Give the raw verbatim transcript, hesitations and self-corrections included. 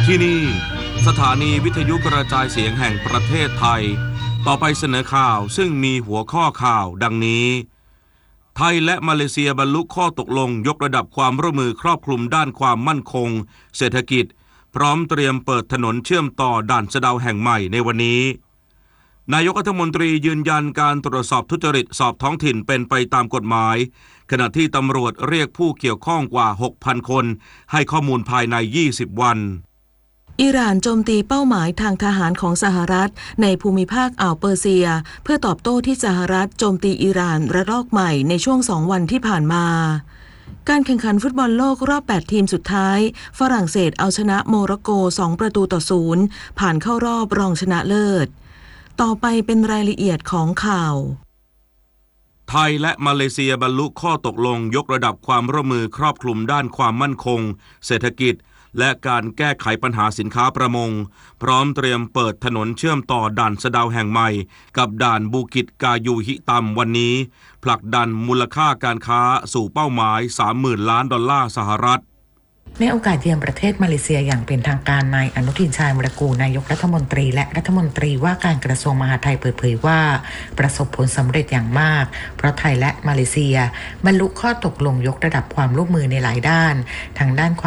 ที่นี่สถานีวิทยุกระจายเสียงแห่งประเทศไทยต่อไปเสนอข่าวซึ่งมีหัวข้อข่าวดังนี้ไทยและมาเลเซียบรรลุข้อตกลงยกระดับความร่วมมือครอบคลุมด้านความมั่นคงเศรษฐกิจพร้อมเตรียมเปิดถนนเชื่อมต่อด่านสะเดาแห่งใหม่ในวันนี้นายกรัฐมนตรียืนยันการตรวจสอบทุจริตสอบท้องถิ่นเป็นไปตามกฎหมายขณะที่ตำรวจเรียกผู้เกี่ยวข้องกว่า หกพัน คนให้ข้อมูลภายในยี่สิบวันอิหร่านโจมตีเป้าหมายทางทหารของสหรัฐในภูมิภาคอ่าวเปอร์เซียเพื่อตอบโต้ที่สหรัฐโจมตีอิหร่านระลอกใหม่ในช่วงสองวันที่ผ่านมาการแข่งขันฟุตบอลโลกรอบแปดทีมสุดท้ายฝรั่งเศสเอาชนะโมร็อกโกสองประตูต่อศูนย์ผ่านเข้ารอบรองชนะเลิศต่อไปเป็นรายละเอียดของข่าวไทยและมาเลเซียบรรลุข้อตกลงยกระดับความร่วมมือครอบคลุมด้านความมั่นคงเศรษฐกิจและการแก้ไขปัญหาสินค้าประมงพร้อมเตรียมเปิดถนนเชื่อมต่อด่านสะเดาแห่งใหม่กับด่านบูกิตกายูฮิตัมวันนี้ผลักดันมูลค่าการค้าสู่เป้าหมาย สามหมื่น ล้านดอลลาร์สหรัฐในโอกาสเยือนประเทศมาเลเซียอย่างเป็นทางการนายอนุทินชาญวิรากูลนายกรัฐมนตรีและรัฐมนตรีว่าการกระทรวงมหาดไทยเปิดเผยว่าประสบผลสำเร็จอย่างมากเพราะไทยและมาเลเซียบรรลุข้อตกลงยกระดับความร่วมมือในหลายด้านทั้งด้านความ